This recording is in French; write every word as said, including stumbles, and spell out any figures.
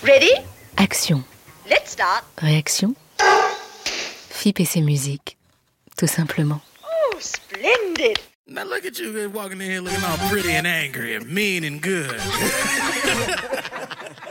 Ready? Action. Let's start. Réaction. F I P et ses musiques, tout simplement. Oh, splendid. Now look at you walking in here looking all pretty and angry and mean and good.